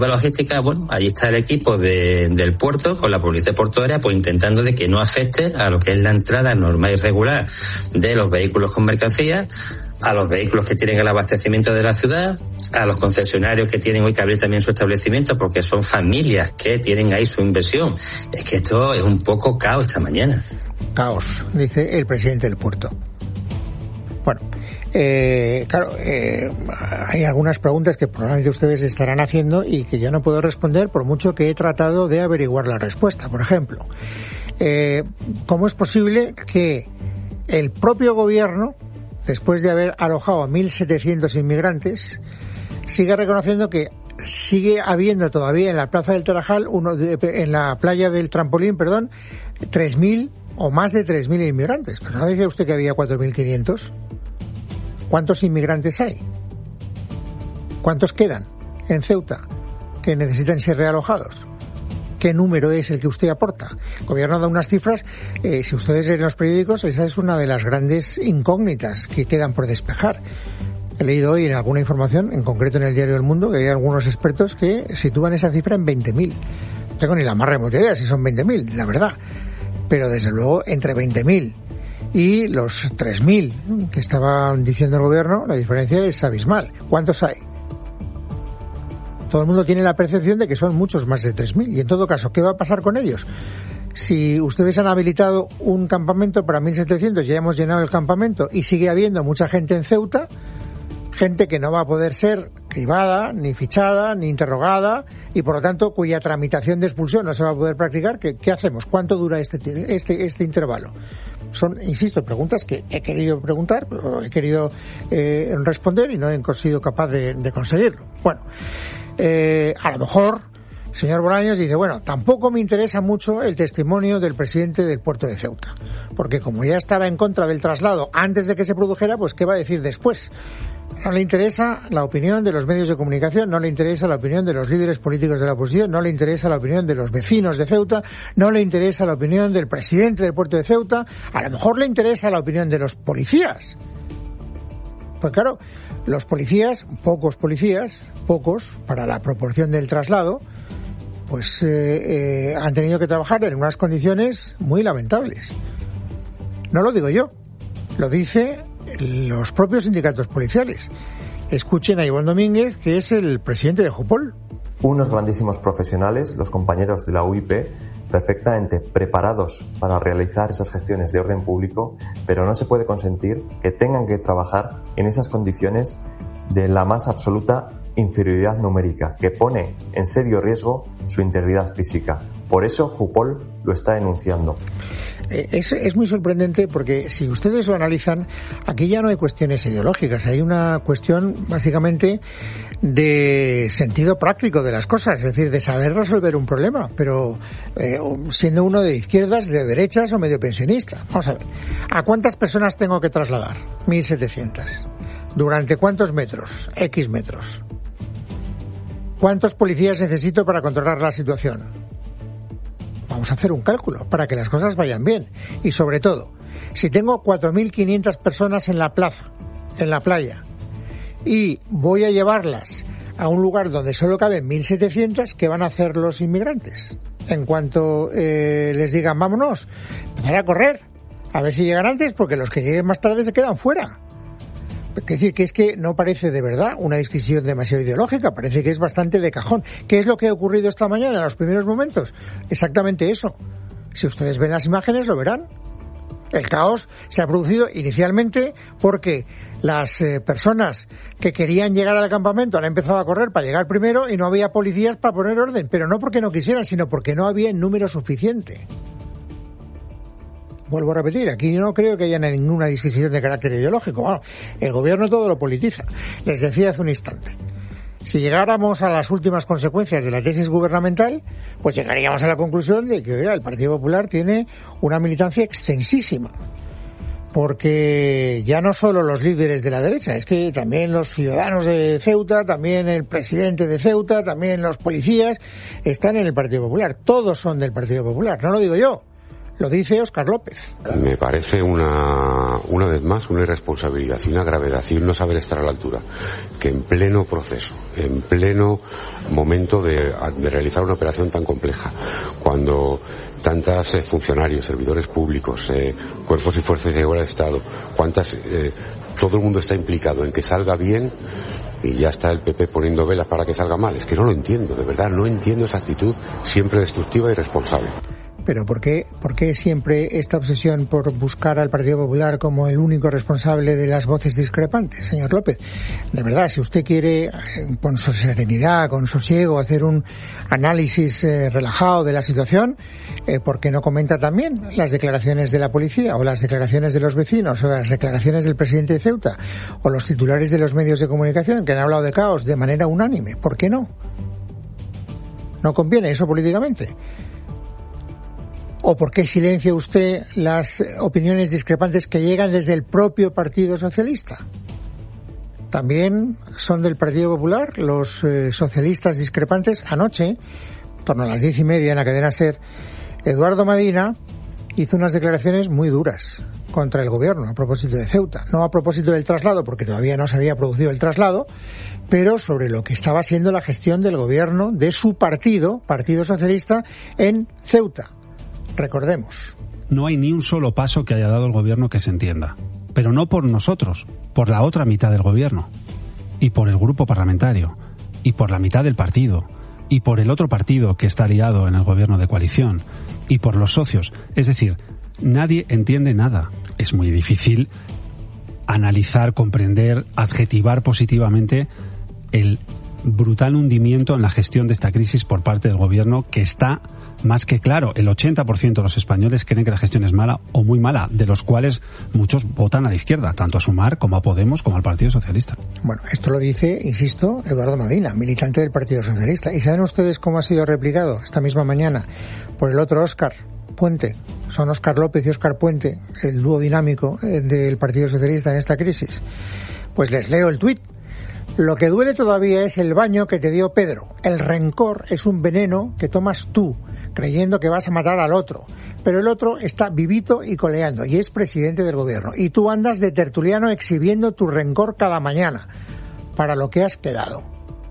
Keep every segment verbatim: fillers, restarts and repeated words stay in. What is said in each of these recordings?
logística, bueno, allí está el equipo de, del puerto con la policía portuaria, pues intentando de que no afecte a lo que es la entrada normal y regular de los vehículos con mercancías, a los vehículos que tienen el abastecimiento de la ciudad, a los concesionarios que tienen hoy que abrir también su establecimiento, porque son familias que tienen ahí su inversión. Es que esto es un poco caos esta mañana. Caos, dice el presidente del puerto. Bueno, eh, claro, eh, hay algunas preguntas que probablemente ustedes estarán haciendo y que yo no puedo responder por mucho que he tratado de averiguar la respuesta. Por ejemplo, eh, ¿cómo es posible que el propio gobierno, después de haber alojado a mil setecientos inmigrantes, siga reconociendo que sigue habiendo todavía en la plaza del Tarajal, uno de, en la playa del Trampolín, perdón, tres mil o más de tres mil inmigrantes? ¿Pero no decía usted que había cuatro mil quinientos? ¿Cuántos inmigrantes hay? ¿Cuántos quedan en Ceuta que necesitan ser realojados? ¿Qué número es el que usted aporta? El gobierno da unas cifras, eh, si ustedes leen los periódicos, esa es una de las grandes incógnitas que quedan por despejar. He leído hoy en alguna información, en concreto en el diario El Mundo, que hay algunos expertos que sitúan esa cifra en veinte mil. No tengo ni la más remota idea si son veinte mil, la verdad. Pero desde luego, entre veinte mil y los tres mil que estaban diciendo el gobierno, la diferencia es abismal. ¿Cuántos hay? Todo el mundo tiene la percepción de que son muchos más de tres mil. Y en todo caso, ¿qué va a pasar con ellos? Si ustedes han habilitado un campamento para mil setecientos, ya hemos llenado el campamento y sigue habiendo mucha gente en Ceuta, gente que no va a poder ser cribada, ni fichada, ni interrogada, y por lo tanto cuya tramitación de expulsión no se va a poder practicar, ¿qué, qué hacemos? ¿Cuánto dura este, este, este intervalo? Son, insisto, preguntas que he querido preguntar, he querido eh, responder y no he sido capaz de, de conseguirlo. Bueno, eh, a lo mejor el señor Bolaños dice, bueno, tampoco me interesa mucho el testimonio del presidente del puerto de Ceuta, porque como ya estaba en contra del traslado antes de que se produjera, pues ¿qué va a decir después? No le interesa la opinión de los medios de comunicación, no le interesa la opinión de los líderes políticos de la oposición, no le interesa la opinión de los vecinos de Ceuta, no le interesa la opinión del presidente del puerto de Ceuta, a lo mejor le interesa la opinión de los policías. Pues claro, los policías, pocos policías, pocos para la proporción del traslado, pues eh, eh, han tenido que trabajar en unas condiciones muy lamentables. No lo digo yo, lo dice los propios sindicatos policiales. Escuchen a Iván Domínguez, que es el presidente de Jupol. Unos grandísimos profesionales, los compañeros de la U I P, perfectamente preparados para realizar esas gestiones de orden público, pero no se puede consentir que tengan que trabajar en esas condiciones de la más absoluta inferioridad numérica, que pone en serio riesgo su integridad física. Por eso Jupol lo está denunciando. Es, es muy sorprendente porque si ustedes lo analizan, aquí ya no hay cuestiones ideológicas, hay una cuestión básicamente de sentido práctico de las cosas, es decir, de saber resolver un problema, pero eh, siendo uno de izquierdas, de derechas o medio pensionista. Vamos a ver, ¿a cuántas personas tengo que trasladar? mil setecientas. ¿Durante cuántos metros? X metros. ¿Cuántos policías necesito para controlar la situación? Vamos a hacer un cálculo para que las cosas vayan bien. Y sobre todo, si tengo cuatro mil quinientas personas en la plaza, en la playa, y voy a llevarlas a un lugar donde solo caben mil setecientas, ¿qué van a hacer los inmigrantes? En cuanto eh, les digan vámonos, empezar a correr, a ver si llegan antes, porque los que lleguen más tarde se quedan fuera. Es decir, que es que no parece de verdad una discusión demasiado ideológica, parece que es bastante de cajón. ¿Qué es lo que ha ocurrido esta mañana en los primeros momentos? Exactamente eso. Si ustedes ven las imágenes lo verán. El caos se ha producido inicialmente porque las eh, personas que querían llegar al campamento han empezado a correr para llegar primero y no había policías para poner orden, pero no porque no quisieran, sino porque no había en número suficiente. Vuelvo a repetir, aquí no creo que haya ninguna disquisición de carácter ideológico. Bueno, el gobierno todo lo politiza. Les decía hace un instante, si llegáramos a las últimas consecuencias de la tesis gubernamental, pues llegaríamos a la conclusión de que oiga, el Partido Popular tiene una militancia extensísima. Porque ya no solo los líderes de la derecha, es que también los ciudadanos de Ceuta, también el presidente de Ceuta, también los policías están en el Partido Popular. Todos son del Partido Popular, no lo digo yo. Lo dice Óscar López. Me parece una, una vez más una irresponsabilidad y una gravedad y un no saber estar a la altura, que en pleno proceso, en pleno momento de, de realizar una operación tan compleja, cuando tantos eh, funcionarios, servidores públicos, eh, cuerpos y fuerzas de seguridad del Estado, cuántas, eh, todo el mundo está implicado en que salga bien, y ya está el P P poniendo velas para que salga mal. Es que no lo entiendo, de verdad, no entiendo esa actitud siempre destructiva y irresponsable. Pero ¿por qué, por qué siempre esta obsesión por buscar al Partido Popular como el único responsable de las voces discrepantes, señor López? De verdad, si usted quiere, con serenidad, con sosiego, hacer un análisis eh, relajado de la situación, eh, ¿por qué no comenta también las declaraciones de la policía, o las declaraciones de los vecinos, o las declaraciones del presidente de Ceuta, o los titulares de los medios de comunicación que han hablado de caos de manera unánime? ¿Por qué no? ¿No conviene eso políticamente? ¿O por qué silencia usted las opiniones discrepantes que llegan desde el propio Partido Socialista? También son del Partido Popular los eh, socialistas discrepantes. Anoche, en torno a las diez y media en la cadena SER, Eduardo Madina hizo unas declaraciones muy duras contra el gobierno a propósito de Ceuta. No a propósito del traslado, porque todavía no se había producido el traslado, pero sobre lo que estaba siendo la gestión del gobierno de su partido, Partido Socialista, en Ceuta. Recordemos. No hay ni un solo paso que haya dado el gobierno que se entienda. Pero no por nosotros, por la otra mitad del gobierno. Y por el grupo parlamentario. Y por la mitad del partido. Y por el otro partido que está aliado en el gobierno de coalición. Y por los socios. Es decir, nadie entiende nada. Es muy difícil analizar, comprender, adjetivar positivamente el brutal hundimiento en la gestión de esta crisis por parte del gobierno, que está más que claro. El ochenta por ciento de los españoles creen que la gestión es mala o muy mala, de los cuales muchos votan a la izquierda, tanto a Sumar como a Podemos como al Partido Socialista. Bueno, esto lo dice, insisto, Eduardo Madina, militante del Partido Socialista. ¿Y saben ustedes cómo ha sido replicado esta misma mañana por el otro Óscar Puente? Son Óscar López y Óscar Puente, el dúo dinámico del Partido Socialista en esta crisis. Pues les leo el tuit. Lo que duele todavía es el baño que te dio Pedro. El rencor es un veneno que tomas tú, creyendo que vas a matar al otro. Pero el otro está vivito y coleando, y es presidente del gobierno. Y tú andas de tertuliano exhibiendo tu rencor cada mañana, para lo que has quedado.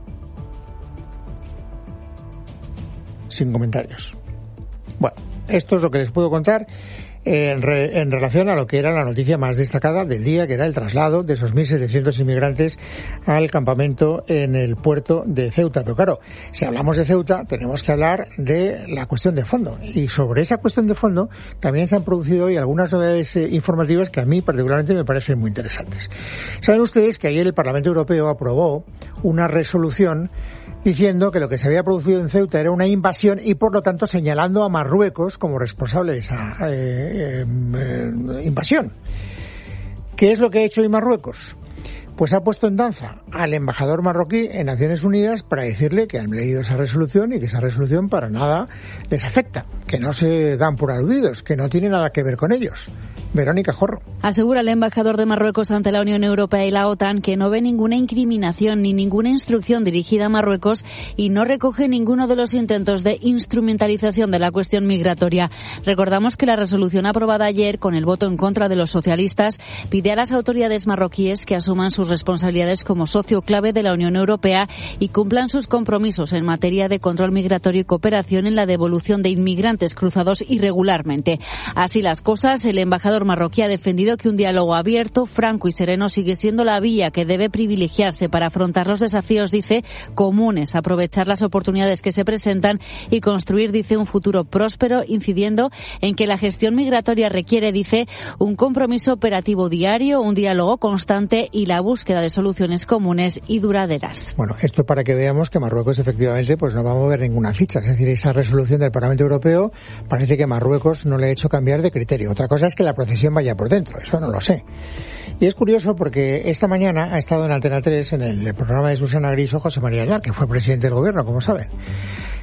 Sin comentarios. Bueno, esto es lo que les puedo contar en, re, en relación a lo que era la noticia más destacada del día, que era el traslado de esos mil setecientos inmigrantes al campamento en el puerto de Ceuta. Pero claro, si hablamos de Ceuta, tenemos que hablar de la cuestión de fondo. Y sobre esa cuestión de fondo también se han producido hoy algunas novedades eh, informativas que a mí particularmente me parecen muy interesantes. Saben ustedes que ayer el Parlamento Europeo aprobó una resolución diciendo que lo que se había producido en Ceuta era una invasión y, por lo tanto, señalando a Marruecos como responsable de esa eh, eh, invasión. ¿Qué es lo que ha hecho hoy Marruecos? Pues ha puesto en danza al embajador marroquí en Naciones Unidas para decirle que han leído esa resolución y que esa resolución para nada les afecta, que no se dan por aludidos, que no tiene nada que ver con ellos. Verónica Jorro. Asegura el embajador de Marruecos ante la Unión Europea y la OTAN que no ve ninguna incriminación ni ninguna instrucción dirigida a Marruecos y no recoge ninguno de los intentos de instrumentalización de la cuestión migratoria. Recordamos que la resolución aprobada ayer, con el voto en contra de los socialistas, pide a las autoridades marroquíes que asuman sus responsabilidades como socio clave de la Unión Europea y cumplan sus compromisos en materia de control migratorio y cooperación en la devolución de inmigrantes cruzados irregularmente. Así las cosas, el embajador marroquí ha defendido que un diálogo abierto, franco y sereno sigue siendo la vía que debe privilegiarse para afrontar los desafíos, dice, comunes, aprovechar las oportunidades que se presentan y construir, dice, un futuro próspero, incidiendo en que la gestión migratoria requiere, dice, un compromiso operativo diario, un diálogo constante y la búsqueda de soluciones comunes y duraderas. Bueno, esto para que veamos que Marruecos efectivamente pues no va a mover ninguna ficha. Es decir, esa resolución del Parlamento Europeo parece que Marruecos no le ha hecho cambiar de criterio. Otra cosa es que la procesión vaya por dentro, eso no lo sé. Y es curioso porque esta mañana ha estado en Antena tres, en el programa de Susana Griso, José María Ayala, que fue presidente del gobierno, como saben.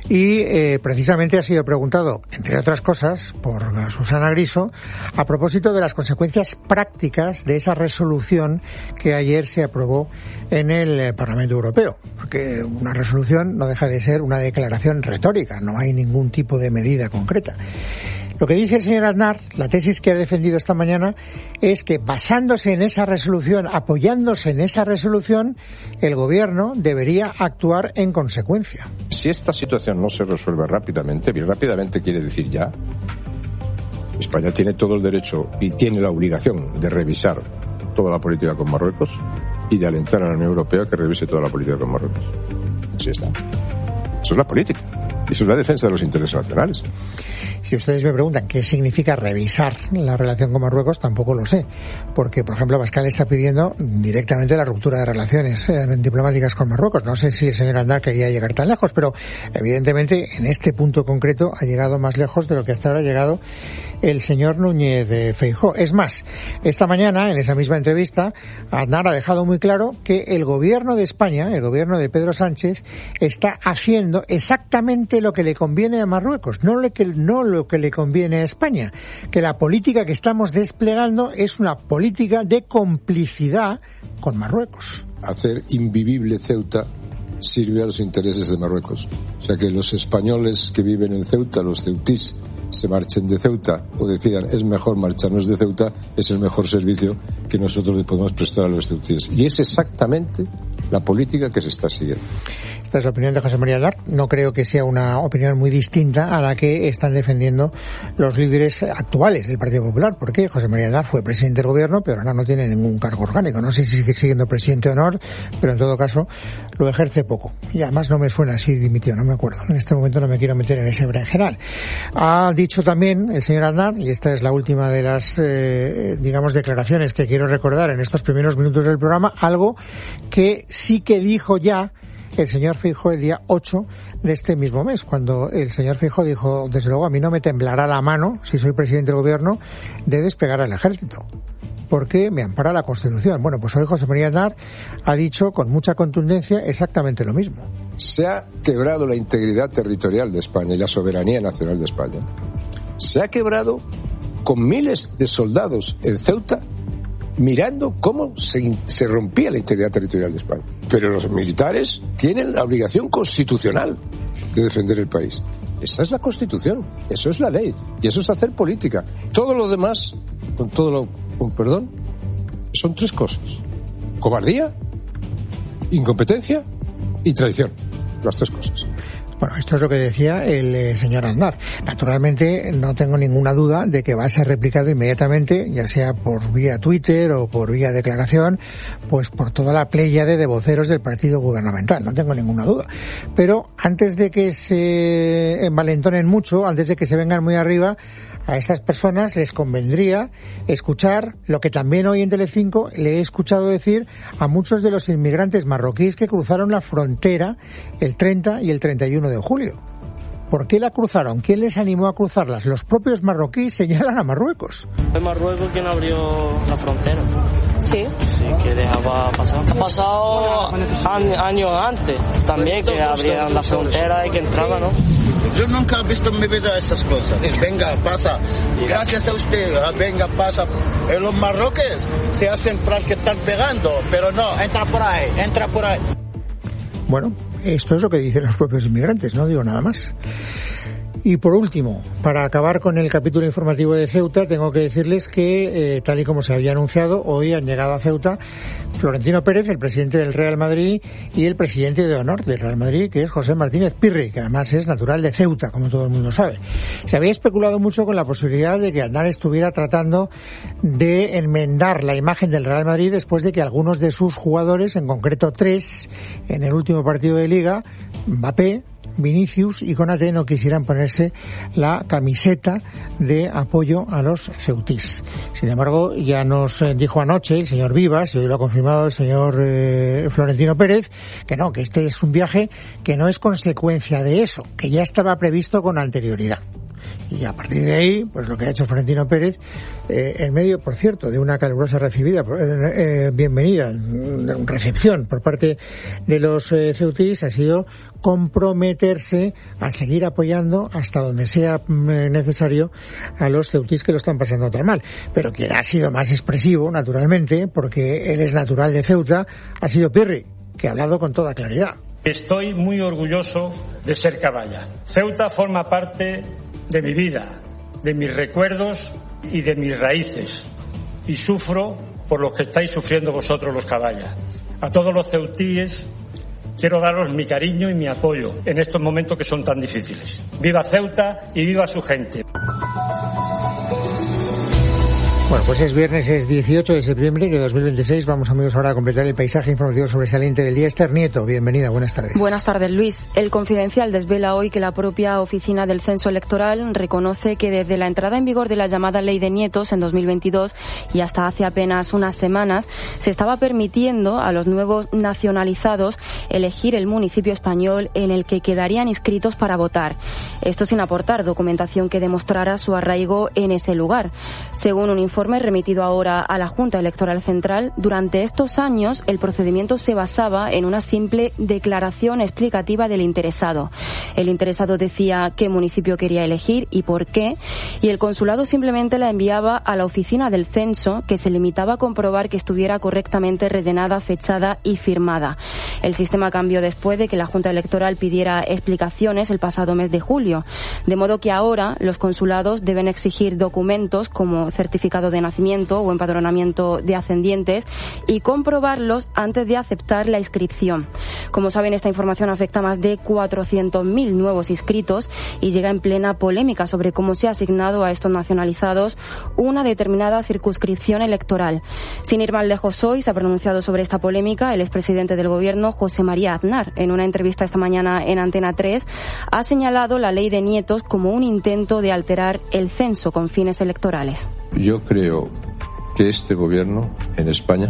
Y eh, precisamente ha sido preguntado, entre otras cosas, por Susana Griso, a propósito de las consecuencias prácticas de esa resolución que ayer se aprobó en el Parlamento Europeo. Porque una resolución no deja de ser una declaración retórica, no hay ningún tipo de medida concreta. Lo que dice el señor Aznar, la tesis que ha defendido esta mañana, es que basándose en esa resolución, apoyándose en esa resolución, el gobierno debería actuar en consecuencia. Si esta situación no se resuelve rápidamente, bien rápidamente quiere decir ya, España tiene todo el derecho y tiene la obligación de revisar toda la política con Marruecos y de alentar a la Unión Europea que revise toda la política con Marruecos. Así está. Eso es la política. Eso es la defensa de los intereses nacionales. Si ustedes me preguntan qué significa revisar la relación con Marruecos, tampoco lo sé. Porque, por ejemplo, Abascal está pidiendo directamente la ruptura de relaciones eh, diplomáticas con Marruecos. No sé si el señor Aznar quería llegar tan lejos, pero evidentemente en este punto concreto ha llegado más lejos de lo que hasta ahora ha llegado el señor Núñez de Feijóo. Es más, esta mañana, en esa misma entrevista, Aznar ha dejado muy claro que el gobierno de España, el gobierno de Pedro Sánchez, está haciendo exactamente lo que le conviene a Marruecos, no lo que, no lo que le conviene a España, que la política que estamos desplegando es una política de complicidad con Marruecos. Hacer invivible Ceuta sirve a los intereses de Marruecos. O sea, que los españoles que viven en Ceuta, los ceutís, se marchen de Ceuta o decidan es mejor marcharnos de Ceuta, es el mejor servicio que nosotros le podemos prestar a los ceutíes. Y es exactamente la política que se está siguiendo. Esta es la opinión de José María Aznar. No creo que sea una opinión muy distinta a la que están defendiendo los líderes actuales del Partido Popular, porque José María Aznar fue presidente del gobierno, pero ahora no tiene ningún cargo orgánico. No sé si sigue siendo presidente de honor, pero en todo caso lo ejerce poco. Y además no me suena si dimitió, no me acuerdo. En este momento no me quiero meter en ese berenjenal. Ha dicho también el señor Aznar, y esta es la última de las, eh, digamos, declaraciones que quiero recordar en estos primeros minutos del programa, algo que sí que dijo ya el señor Feijóo el día ocho de este mismo mes, cuando el señor Feijóo dijo, desde luego a mí no me temblará la mano, si soy presidente del gobierno, de desplegar al ejército, porque me ampara la Constitución. Bueno, pues hoy José María Aznar ha dicho con mucha contundencia exactamente lo mismo. Se ha quebrado la integridad territorial de España y la soberanía nacional de España. Se ha quebrado con miles de soldados en Ceuta mirando cómo se, se rompía la integridad territorial de España. Pero los militares tienen la obligación constitucional de defender el país. Esa es la Constitución, eso es la ley, y eso es hacer política. Todo lo demás, con todo lo, con perdón, son tres cosas: cobardía, incompetencia y traición. Las tres cosas. Bueno, esto es lo que decía el eh, señor Aznar. Naturalmente, no tengo ninguna duda de que va a ser replicado inmediatamente, ya sea por vía Twitter o por vía declaración, pues por toda la pléyade de voceros del partido gubernamental. No tengo ninguna duda. Pero antes de que se envalentonen mucho, antes de que se vengan muy arriba, a estas personas les convendría escuchar lo que también hoy en Telecinco le he escuchado decir a muchos de los inmigrantes marroquíes que cruzaron la frontera el treinta y el treinta y uno de julio. ¿Por qué la cruzaron? ¿Quién les animó a cruzarlas? Los propios marroquíes señalan a Marruecos. Fue Marruecos quien abrió la frontera. Sí. Sí, que dejaba pasar. Ha pasado años antes también que abrían la frontera y que entraban, ¿no? Yo nunca he visto en mi vida esas cosas. Venga, pasa. Gracias a usted, venga, pasa. En los marroquíes se hacen para que están pegando, pero no, entra por ahí, entra por ahí. Bueno, esto es lo que dicen los propios inmigrantes, no digo nada más. Y por último, para acabar con el capítulo informativo de Ceuta, tengo que decirles que, eh, tal y como se había anunciado, hoy han llegado a Ceuta Florentino Pérez, el presidente del Real Madrid, y el presidente de honor del Real Madrid, que es José Martínez Pirri, que además es natural de Ceuta, como todo el mundo sabe. Se había especulado mucho con la posibilidad de que Aznar estuviera tratando de enmendar la imagen del Real Madrid después de que algunos de sus jugadores, en concreto tres, en el último partido de Liga, Mbappé, Vinicius y Konaté, no quisieran ponerse la camiseta de apoyo a los ceutís. Sin embargo, ya nos dijo anoche el señor Vivas, y hoy lo ha confirmado el señor eh, Florentino Pérez, que no, que este es un viaje que no es consecuencia de eso, que ya estaba previsto con anterioridad. Y a partir de ahí, pues lo que ha hecho Florentino Pérez, eh, en medio, por cierto, de una calurosa recibida, eh, bienvenida, recepción por parte de los eh, ceutíes, ha sido comprometerse a seguir apoyando hasta donde sea necesario a los ceutíes que lo están pasando tan mal. Pero quien ha sido más expresivo, naturalmente, porque él es natural de Ceuta, ha sido Pirri, que ha hablado con toda claridad. Estoy muy orgulloso de ser caballa. Ceuta forma parte de mi vida, de mis recuerdos y de mis raíces. Y sufro por los que estáis sufriendo vosotros los caballas. A todos los ceutíes quiero daros mi cariño y mi apoyo en estos momentos que son tan difíciles. ¡Viva Ceuta y viva su gente! Bueno, pues es viernes, es dieciocho de septiembre de dos mil veintiséis. Vamos, amigos, ahora a completar el paisaje informativo sobresaliente del día. Esther Nieto, bienvenida, buenas tardes. Buenas tardes, Luis. El Confidencial desvela hoy que la propia Oficina del Censo Electoral reconoce que desde la entrada en vigor de la llamada Ley de Nietos en dos mil veintidós y hasta hace apenas unas semanas, se estaba permitiendo a los nuevos nacionalizados elegir el municipio español en el que quedarían inscritos para votar. Esto sin aportar documentación que demostrara su arraigo en ese lugar. Según un informe remitido ahora a la Junta Electoral Central, durante estos años el procedimiento se basaba en una simple declaración explicativa del interesado. El interesado decía qué municipio quería elegir y por qué, y el consulado simplemente la enviaba a la oficina del censo, que se limitaba a comprobar que estuviera correctamente rellenada, fechada y firmada. El sistema cambió después de que la Junta Electoral pidiera explicaciones el pasado mes de julio, de modo que ahora los consulados deben exigir documentos como certificado de nacimiento o empadronamiento de ascendientes y comprobarlos antes de aceptar la inscripción. Como saben, esta información afecta a más de cuatrocientos mil nuevos inscritos y llega en plena polémica sobre cómo se ha asignado a estos nacionalizados una determinada circunscripción electoral. Sin ir más lejos, hoy se ha pronunciado sobre esta polémica el expresidente del Gobierno, José María Aznar. En una entrevista esta mañana en Antena tres, ha señalado la ley de nietos como un intento de alterar el censo con fines electorales. Yo creo que este gobierno en España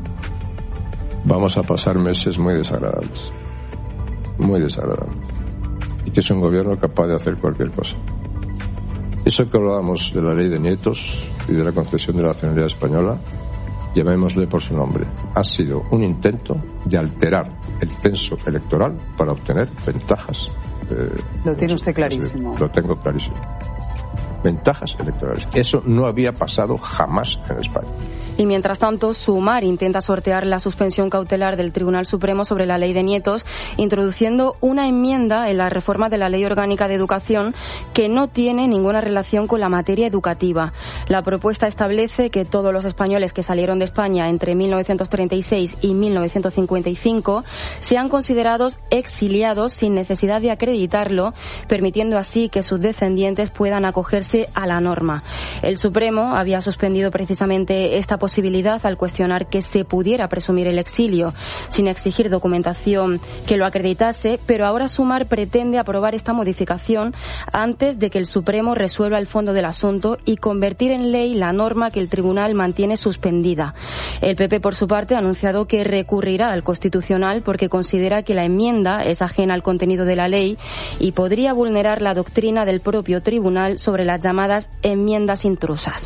vamos a pasar meses muy desagradables, muy desagradables, y que es un gobierno capaz de hacer cualquier cosa. Eso que hablábamos de la ley de nietos y de la concesión de la nacionalidad española, llamémosle por su nombre, ha sido un intento de alterar el censo electoral para obtener ventajas. Eh, Lo tiene usted clarísimo. Lo tengo clarísimo. Ventajas electorales. Eso no había pasado jamás en España. Y mientras tanto, Sumar intenta sortear la suspensión cautelar del Tribunal Supremo sobre la ley de nietos, introduciendo una enmienda en la reforma de la Ley Orgánica de Educación que no tiene ninguna relación con la materia educativa. La propuesta establece que todos los españoles que salieron de España entre mil novecientos treinta y seis y mil novecientos cincuenta y cinco sean considerados exiliados sin necesidad de acreditarlo, permitiendo así que sus descendientes puedan acogerse a la norma. El Supremo había suspendido precisamente esta posibilidad al cuestionar que se pudiera presumir el exilio sin exigir documentación que lo acreditase, pero ahora Sumar pretende aprobar esta modificación antes de que el Supremo resuelva el fondo del asunto y convertir en ley la norma que el tribunal mantiene suspendida. El P P, por su parte, ha anunciado que recurrirá al Constitucional porque considera que la enmienda es ajena al contenido de la ley y podría vulnerar la doctrina del propio tribunal sobre las llamadas enmiendas intrusas.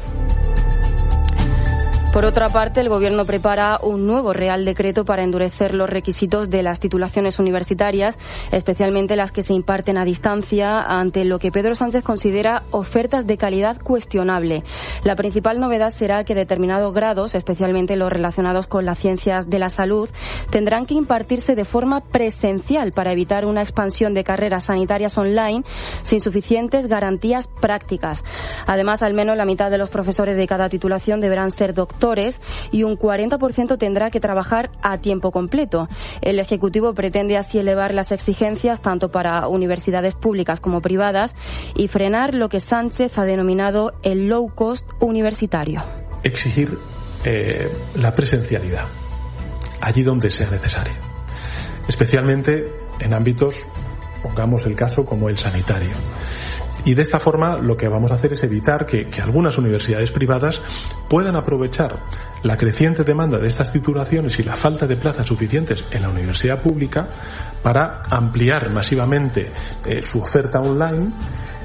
Por otra parte, el Gobierno prepara un nuevo Real Decreto para endurecer los requisitos de las titulaciones universitarias, especialmente las que se imparten a distancia, ante lo que Pedro Sánchez considera ofertas de calidad cuestionable. La principal novedad será que determinados grados, especialmente los relacionados con las ciencias de la salud, tendrán que impartirse de forma presencial para evitar una expansión de carreras sanitarias online sin suficientes garantías prácticas. Además, al menos la mitad de los profesores de cada titulación deberán ser doctores y un cuarenta por ciento tendrá que trabajar a tiempo completo. El Ejecutivo pretende así elevar las exigencias tanto para universidades públicas como privadas y frenar lo que Sánchez ha denominado el low cost universitario. Exigir eh, la presencialidad allí donde sea necesario, especialmente en ámbitos, pongamos el caso como el sanitario. Y de esta forma lo que vamos a hacer es evitar que, que algunas universidades privadas puedan aprovechar la creciente demanda de estas titulaciones y la falta de plazas suficientes en la universidad pública para ampliar masivamente eh, su oferta online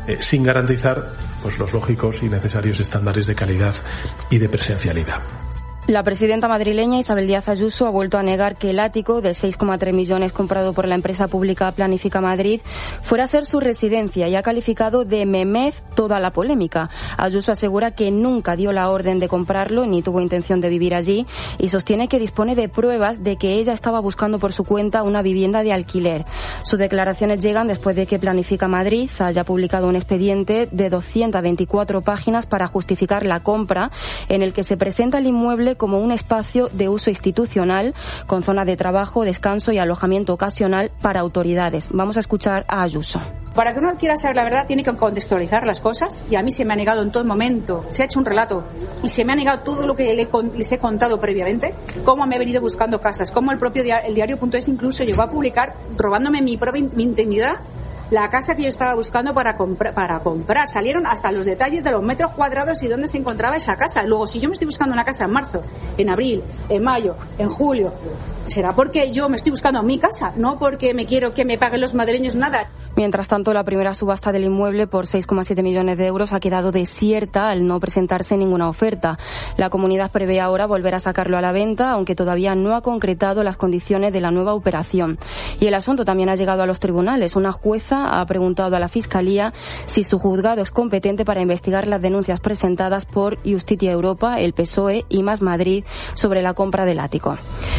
eh, sin garantizar pues los lógicos y necesarios estándares de calidad y de presencialidad. La presidenta madrileña Isabel Díaz Ayuso ha vuelto a negar que el ático de seis coma tres millones comprado por la empresa pública Planifica Madrid fuera a ser su residencia y ha calificado de memez toda la polémica. Ayuso asegura que nunca dio la orden de comprarlo ni tuvo intención de vivir allí y sostiene que dispone de pruebas de que ella estaba buscando por su cuenta una vivienda de alquiler. Sus declaraciones llegan después de que Planifica Madrid haya publicado un expediente de doscientas veinticuatro páginas para justificar la compra, en el que se presenta el inmueble como un espacio de uso institucional con zona de trabajo, descanso y alojamiento ocasional para autoridades. Vamos a escuchar a Ayuso. Para que uno quiera saber la verdad tiene que contextualizar las cosas y a mí se me ha negado en todo momento, se ha hecho un relato y se me ha negado todo lo que les he contado previamente, cómo me he venido buscando casas, cómo el propio diario, el diario.es incluso llegó a publicar, robándome mi propia mi intimidad, la casa que yo estaba buscando para, compra, para comprar. Salieron hasta los detalles de los metros cuadrados y dónde se encontraba esa casa. Luego, si yo me estoy buscando una casa en marzo, en abril, en mayo, en julio, será porque yo me estoy buscando mi casa, no porque me quiero que me paguen los madrileños nada. Mientras tanto, la primera subasta del inmueble por seis coma siete millones de euros ha quedado desierta al no presentarse ninguna oferta. La comunidad prevé ahora volver a sacarlo a la venta, aunque todavía no ha concretado las condiciones de la nueva operación. Y el asunto también ha llegado a los tribunales. Una jueza ha preguntado a la Fiscalía si su juzgado es competente para investigar las denuncias presentadas por Justicia Europa, el P S O E y Más Madrid sobre la compra del ático.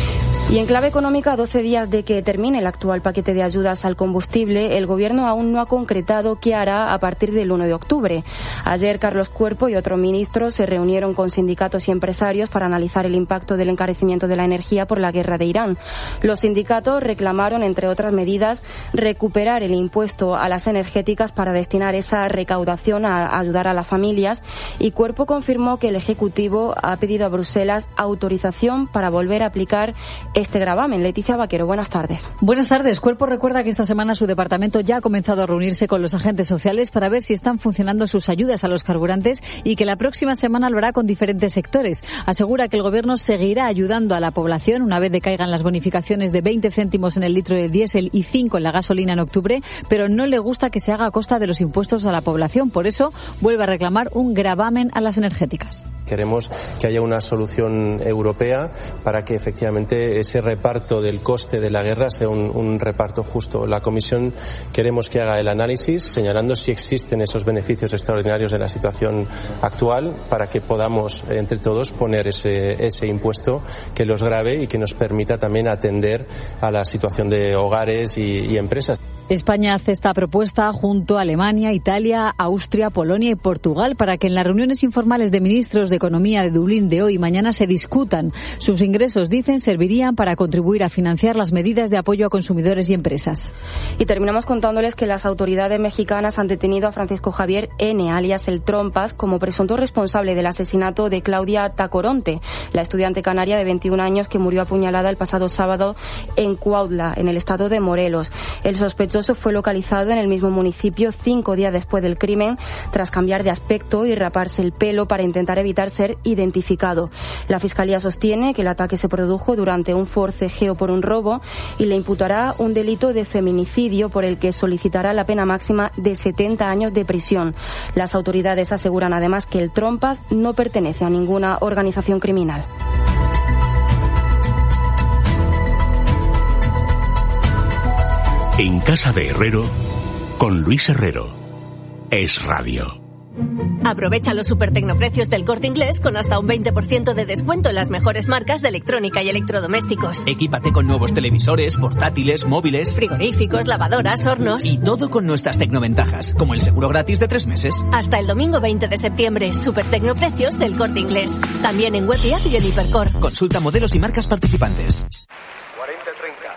Y en clave económica, a doce días de que termine el actual paquete de ayudas al combustible, el Gobierno aún no ha concretado qué hará a partir del uno de octubre. Ayer, Carlos Cuerpo y otros ministros se reunieron con sindicatos y empresarios para analizar el impacto del encarecimiento de la energía por la guerra de Irán. Los sindicatos reclamaron, entre otras medidas, recuperar el impuesto a las energéticas para destinar esa recaudación a ayudar a las familias, y Cuerpo confirmó que el Ejecutivo ha pedido a Bruselas autorización para volver a aplicar este gravamen. Leticia Vaquero, buenas tardes. Buenas tardes. Cuerpo recuerda que esta semana su departamento ya ha comenzado a reunirse con los agentes sociales para ver si están funcionando sus ayudas a los carburantes y que la próxima semana lo hará con diferentes sectores. Asegura que el Gobierno seguirá ayudando a la población una vez decaigan las bonificaciones de veinte céntimos en el litro de diésel y cinco en la gasolina en octubre, pero no le gusta que se haga a costa de los impuestos a la población. Por eso vuelve a reclamar un gravamen a las energéticas. Queremos que haya una solución europea para que efectivamente ese reparto del coste de la guerra sea un, un reparto justo. La Comisión queremos que haga el análisis señalando si existen esos beneficios extraordinarios de la situación actual para que podamos entre todos poner ese, ese impuesto que los grave y que nos permita también atender a la situación de hogares y, y empresas. España hace esta propuesta junto a Alemania, Italia, Austria, Polonia y Portugal para que en las reuniones informales de ministros de Economía de Dublín de hoy y mañana se discutan. Sus ingresos, dicen, servirían para contribuir a financiar las medidas de apoyo a consumidores y empresas. Y terminamos contándoles que las autoridades mexicanas han detenido a Francisco Javier N., alias El Trompas, como presunto responsable del asesinato de Claudia Tacoronte, la estudiante canaria de veintiún años que murió apuñalada el pasado sábado en Cuautla, en el estado de Morelos. El sospechoso fue localizado en el mismo municipio cinco días después del crimen, tras cambiar de aspecto y raparse el pelo para intentar evitar ser identificado. La Fiscalía sostiene que el ataque se produjo durante un forcejeo por un robo y le imputará un delito de feminicidio por el que solicitará la pena máxima de setenta años de prisión. Las autoridades aseguran además que el Trompas no pertenece a ninguna organización criminal. En Casa de Herrero, con Luis Herrero. Es Radio. Aprovecha los super tecnoprecios del Corte Inglés con hasta un veinte por ciento de descuento en las mejores marcas de electrónica y electrodomésticos. Equípate con nuevos televisores, portátiles, móviles, frigoríficos, lavadoras, hornos. Y todo con nuestras tecnoventajas, como el seguro gratis de tres meses. Hasta el domingo veinte de septiembre, super tecnoprecios del Corte Inglés. También en web y app y en Hipercor. Consulta modelos y marcas participantes. cuarenta treinta.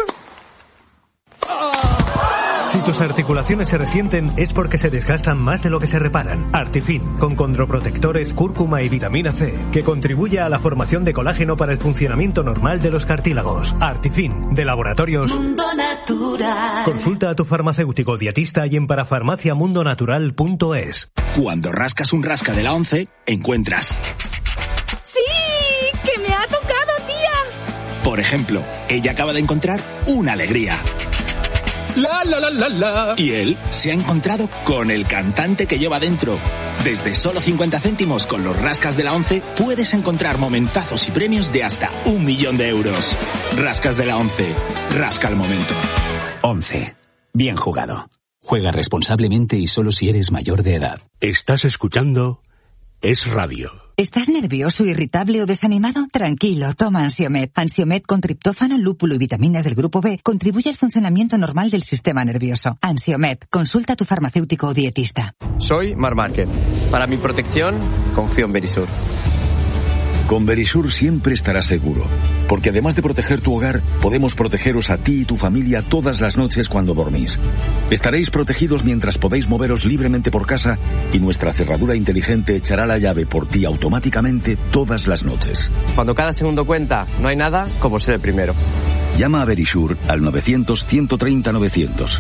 Si tus articulaciones se resienten es porque se desgastan más de lo que se reparan. Artifin, con condroprotectores, cúrcuma y vitamina C, que contribuye a la formación de colágeno para el funcionamiento normal de los cartílagos. Artifin, de Laboratorios Mundo Natural. Consulta a tu farmacéutico dietista y en parafarmacia mundo natural punto es. Cuando rascas un rasca de la once, encuentras... ¡Sí! ¡Que me ha tocado, tía! Por ejemplo, ella acaba de encontrar una alegría. La, la, la, la, la. Y él se ha encontrado con el cantante que lleva dentro. Desde solo cincuenta céntimos con los rascas de la once puedes encontrar momentazos y premios de hasta un millón de euros. Rascas de la once. Rasca el momento. once. Bien jugado. Juega responsablemente y solo si eres mayor de edad. Estás escuchando Es Radio. ¿Estás nervioso, irritable o desanimado? Tranquilo, toma Ansiomed. Ansiomed con triptófano, lúpulo y vitaminas del grupo B contribuye al funcionamiento normal del sistema nervioso. Ansiomed, consulta a tu farmacéutico o dietista. Soy Mar Márquez. Para mi protección, confío en Verisur. Con Verisur siempre estarás seguro, porque además de proteger tu hogar, podemos protegeros a ti y tu familia todas las noches cuando dormís. Estaréis protegidos mientras podéis moveros libremente por casa y nuestra cerradura inteligente echará la llave por ti automáticamente todas las noches. Cuando cada segundo cuenta, no hay nada como ser el primero. Llama a Verisur al novecientos, ciento treinta, novecientos.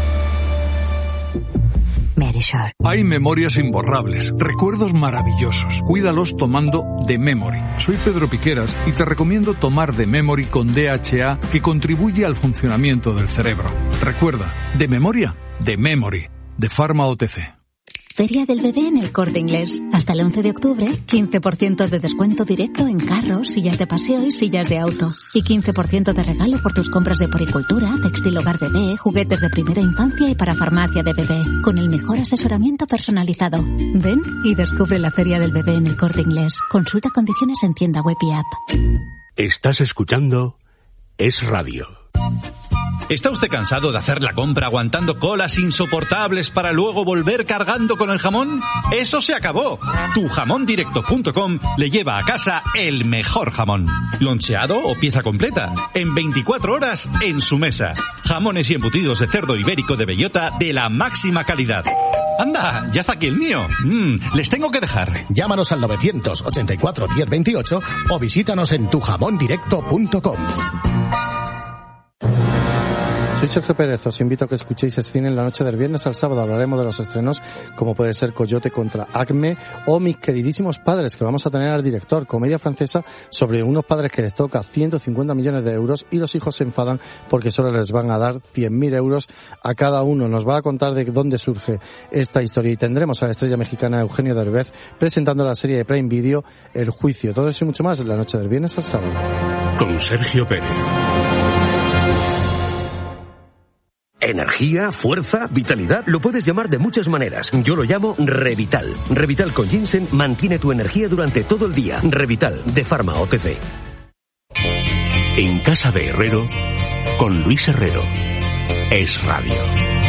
Verisur. Hay memorias imborrables, recuerdos maravillosos. Cuídalos tomando The Memory. Soy Pedro Piqueras y te recomiendo tomar The Memory con D H A, que contribuye al funcionamiento del cerebro. Recuerda, de memoria, The Memory, de Pharma O T C. Feria del Bebé en El Corte Inglés. Hasta el once de octubre, quince por ciento de descuento directo en carros, sillas de paseo y sillas de auto. Y quince por ciento de regalo por tus compras de poricultura, textil hogar bebé, juguetes de primera infancia y para farmacia de bebé. Con el mejor asesoramiento personalizado. Ven y descubre la Feria del Bebé en El Corte Inglés. Consulta condiciones en tienda web y app. Estás escuchando Es Radio. ¿Está usted cansado de hacer la compra aguantando colas insoportables para luego volver cargando con el jamón? ¡Eso se acabó! tu jamón directo punto com le lleva a casa el mejor jamón. Loncheado o pieza completa. En veinticuatro horas en su mesa. Jamones y embutidos de cerdo ibérico de bellota de la máxima calidad. ¡Anda! ¡Ya está aquí el mío! Mm, les tengo que dejar. Llámanos al novecientos ochenta y cuatro diez veintiocho o visítanos en tu jamón directo punto com. Soy Sergio Pérez, os invito a que escuchéis Cine en la noche del viernes al sábado. Hablaremos de los estrenos como puede ser Coyote contra Acme o Mis queridísimos padres, que vamos a tener al director, comedia francesa sobre unos padres que les toca ciento cincuenta millones de euros y los hijos se enfadan porque solo les van a dar cien mil euros a cada uno. Nos va a contar de dónde surge esta historia y tendremos a la estrella mexicana Eugenio Derbez presentando la serie de Prime Video El Juicio. Todo eso y mucho más en la noche del viernes al sábado. Con Sergio Pérez. Energía, fuerza, vitalidad, lo puedes llamar de muchas maneras. Yo lo llamo Revital. Revital con ginseng mantiene tu energía durante todo el día. Revital, de Pharma O T C. En casa de Herrero, con Luis Herrero. Es Radio.